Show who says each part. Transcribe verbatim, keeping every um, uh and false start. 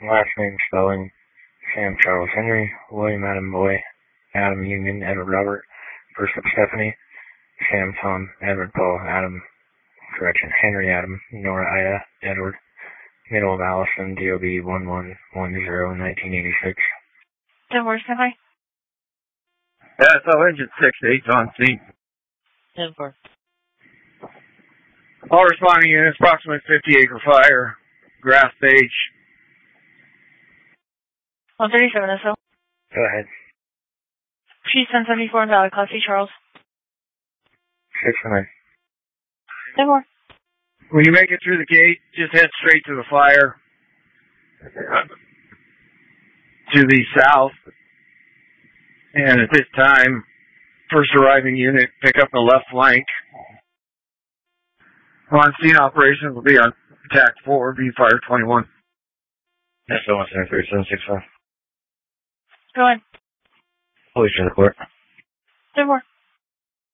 Speaker 1: Last name spelling, Sam Charles Henry, William Adam Boy, Adam Union, Edward Robert, first of Stephanie, Sam Tom, Edward Paul, Adam, correction, Henry Adam, Nora Ida, Edward, middle of Allison, D O B one one one zero, nineteen eighty-six.
Speaker 2: ten four, stand by.
Speaker 3: Yeah, so engine six eight on scene.
Speaker 2: ten four.
Speaker 3: All responding units, approximately fifty acre fire, grass stage.
Speaker 2: one thirty-seven S O.
Speaker 1: Go ahead.
Speaker 2: She's ten seventy-four in Valley, Class C, Charles.
Speaker 1: six nine.
Speaker 2: ten four.
Speaker 3: When you make it through the gate, just head straight to the fire. To the south. And at this time, first arriving unit, pick up the left flank. On scene operations will be on attack four, V fire twenty-one.
Speaker 1: S O one seven three seven six five.
Speaker 2: Go ahead.
Speaker 1: Police to the court.
Speaker 2: ten four.